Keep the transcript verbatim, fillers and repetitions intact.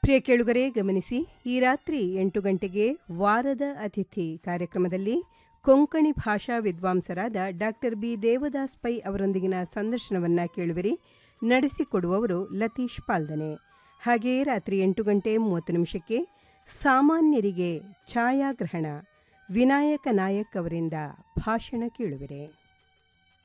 ಪ್ರಿಯ ಕೇಳುಗರೆ ಗಮನಿಸಿ, ಈ ರಾತ್ರಿ ಎಂಟು ಗಂಟೆಗೆ ವಾರದ ಅತಿಥಿ ಕಾರ್ಯಕ್ರಮದಲ್ಲಿ ಕೊಂಕಣಿ ಭಾಷಾ ವಿದ್ವಾಂಸರಾದ ಡಾಕ್ಟರ್ ಬಿ ದೇವದಾಸ್ ಪೈ ಅವರೊಂದಿಗಿನ ಸಂದರ್ಶನವನ್ನು ಕೇಳುವಿರಿ. ನಡೆಸಿಕೊಡುವವರು ಲತೀಶ್ ಪಾಲ್ದನೆ. ಹಾಗೆಯೇ ರಾತ್ರಿ ಎಂಟು ಗಂಟೆ ಮೂವತ್ತು ನಿಮಿಷಕ್ಕೆ ಸಾಮಾನ್ಯರಿಗೆ ಛಾಯಾಗ್ರಹಣ ವಿನಾಯಕ ನಾಯಕ್ ಅವರಿಂದ ಭಾಷಣ ಕೇಳುವಿರೆ.